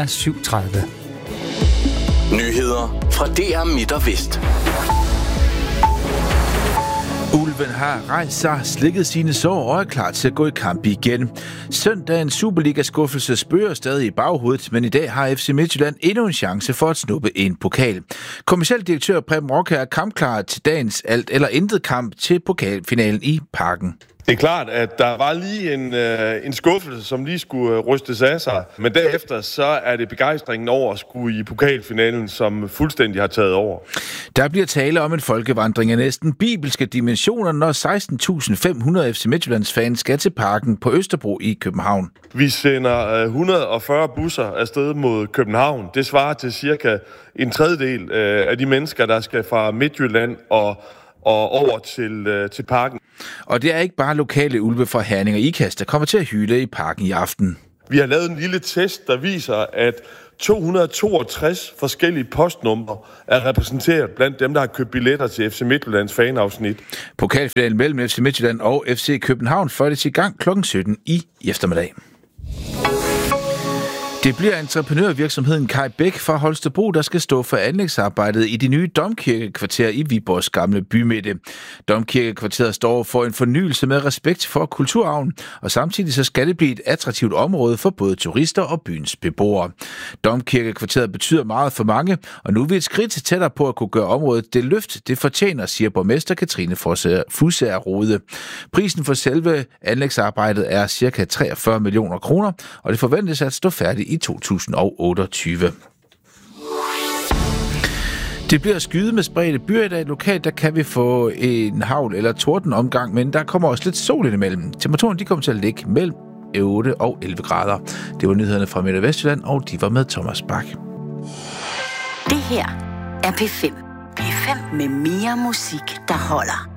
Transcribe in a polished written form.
er 7:30. Nyheder fra DR Midt og Vest. Ulven har rejst sig, slikket sine sår og er klar til at gå i kamp igen. Søndagens Superliga-skuffelse spørger stadig i baghovedet, men i dag har FC Midtjylland endnu en chance for at snuppe en pokal. Kommerciel direktør Preben Rocha er kampklar til dagens alt eller intet kamp til pokalfinalen i Parken. Det er klart, at der var lige en skuffelse, som lige skulle rystes af sig. Men derefter så er det begejstringen over at skulle i pokalfinalen, som fuldstændig har taget over. Der bliver tale om en folkevandring af næsten bibelske dimensioner, når 16.500 FC Midtjyllands fans skal til Parken på Østerbro i København. Vi sender 140 busser afsted mod København. Det svarer til cirka en tredjedel af de mennesker, der skal fra Midtjylland og over til Parken. Og det er ikke bare lokale ulve fra Herning og Ikast, der kommer til at hyle i Parken i aften. Vi har lavet en lille test, der viser, at 262 forskellige postnumre er repræsenteret blandt dem, der har købt billetter til FC Midtjyllands fanafsnit. Pokalfinalen mellem FC Midtjylland og FC København førtes i gang kl. 17 i eftermiddag. Det bliver entreprenørvirksomheden Kai Bæk fra Holstebro, der skal stå for anlægsarbejdet i det nye Domkirkekvarter i Viborgs gamle bymidte. Domkirkekvarteret står for en fornyelse med respekt for kulturarven, og samtidig så skal det blive et attraktivt område for både turister og byens beboere. Domkirkekvarteret betyder meget for mange, og nu er vi et skridt tættere på at kunne gøre området det løft, det fortjener, siger borgmester Katrine Fusager Rode. Prisen for selve anlægsarbejdet er ca. 43 millioner kroner, og det forventes at stå færdigt i 2028. Det bliver skyde med spredte byer i dag. Lokalt der kan vi få en hagl eller tordenomgang, men der kommer også lidt sol indimellem. Temperaturen de kommer til at ligge mellem 8 og 11 grader. Det var nyhederne fra Midt- og Vestjylland, og de var med Thomas Bak. Det her er P5. P5 med mere musik, der holder.